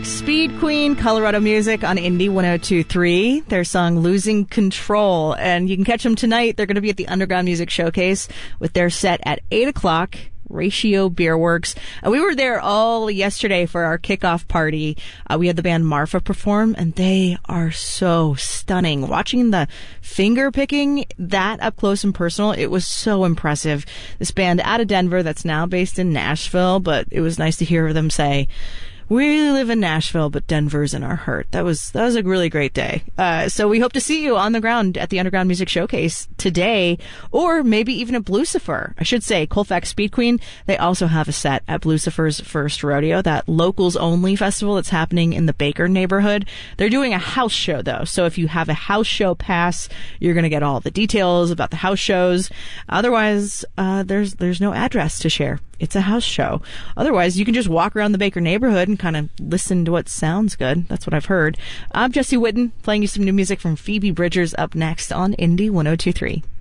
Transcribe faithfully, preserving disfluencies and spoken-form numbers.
Speed Queen, Colorado Music on Indie one oh two point three. Their song Losing Control. And you can catch them tonight. They're going to be at the Underground Music Showcase with their set at eight o'clock. Ratio Beer Works. Uh, we were there all yesterday for our kickoff party. Uh, we had the band Marfa perform, and they are so stunning. Watching the finger picking that up close and personal, it was so impressive. This band out of Denver that's now based in Nashville, but it was nice to hear them say, "We live in Nashville, but Denver's in our heart." That was that was a really great day. Uh, so we hope to see you on the ground at the Underground Music Showcase today, or maybe even at Blucifer. I should say, Colfax Speed Queen, they also have a set at Blucifer's First Rodeo, that locals-only festival that's happening in the Baker neighborhood. They're doing a house show, though, so if you have a house show pass, you're going to get all the details about the house shows. Otherwise, uh, there's there's no address to share. It's a house show. Otherwise, you can just walk around the Baker neighborhood and kind of listen to what sounds good. That's what I've heard. I'm Jesse Whitten, playing you some new music from Phoebe Bridgers up next on Indie one oh two point three.